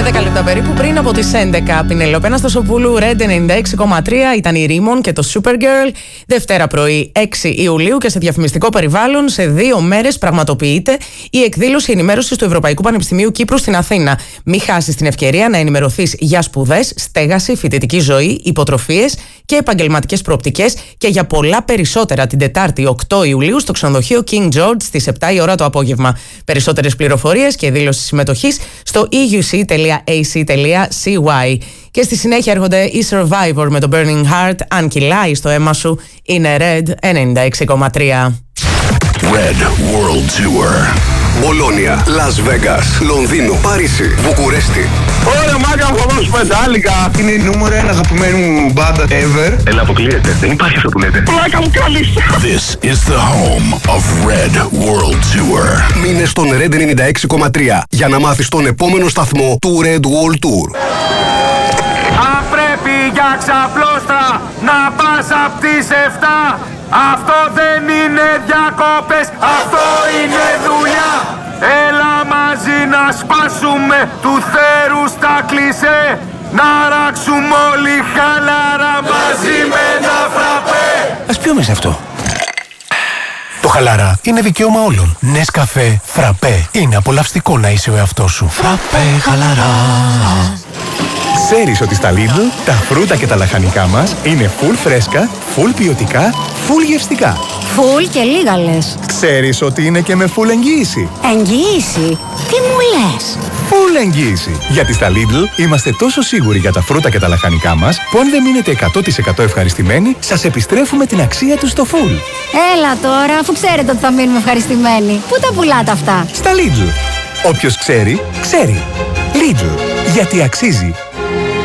Και 10 λεπτά περίπου πριν από τις 11. Πινελόπη Αναστασοπούλου, Red 96,3 ήταν η Ρίμον και το Supergirl. Δευτέρα πρωί 6 Ιουλίου και σε διαφημιστικό περιβάλλον σε 2 μέρες πραγματοποιείται η εκδήλωση ενημέρωσης του Ευρωπαϊκού Πανεπιστημίου Κύπρου στην Αθήνα. Μη χάσεις την ευκαιρία να ενημερωθείς για σπουδές, στέγαση, φοιτητική ζωή, υποτροφίες και επαγγελματικές προοπτικές και για πολλά περισσότερα την Τετάρτη 8 Ιουλίου στο ξενοδοχείο King George στις 7 η ώρα το απόγευμα. Περισσότερες πληροφορίες και δήλωση συμμετοχής στο euc.ac.cy. Και στη συνέχεια έρχονται οι Survivor με το Burning Heart. Αν κυλάει στο αίμα σου, είναι Red 96,3. Red World Tour. Μπολόνια, Las Vegas, Λονδίνο, Παρίσι, Βουκουρέστι. Ωραία μάγκα, θα δώσω Μετάλλικα. Είναι η νούμερο 1 αγαπημένη μου μπάντα ever. Έλα, αποκλείεται. Δεν υπάρχει αυτό που λέτε. Πλάκα μου κάνεις. This is the home of Red World Tour. Μείνε στον Red 96,3 για να μάθεις τον επόμενο σταθμό του Red World Tour. Αν πρέπει για ξαπλώστρα να πας απ' τις 7, αυτό δεν είναι διακόπες, αυτό είναι δουλειά. Έλα μαζί να σπάσουμε του θέρου στα κλισέ, να ράξουμε όλοι χαλαρά μαζί με ένα φραπέ. Ας πιούμε σε αυτό. Το χαλαρά είναι δικαίωμα όλων. Νεσκαφέ φραπέ. Είναι απολαυστικό να είσαι ο εαυτός σου. Φραπέ χαλαρά. Ξέρεις ότι στα Lidl τα φρούτα και τα λαχανικά μας είναι full φρέσκα, full ποιοτικά, full γευστικά. Full και λίγα λες. Ξέρεις ότι είναι και με full εγγύηση. Εγγύηση? Τι μου λες? Full εγγύηση. Γιατί στα Lidl είμαστε τόσο σίγουροι για τα φρούτα και τα λαχανικά μας που αν δεν μείνετε 100% ευχαριστημένοι, σας επιστρέφουμε την αξία τους στο full. Έλα τώρα, αφού ξέρετε ότι θα μείνουμε ευχαριστημένοι. Πού τα πουλάτε αυτά? Στα Lidl. Όποιος ξέρει, ξέρει. Lidl. Γιατί αξίζει.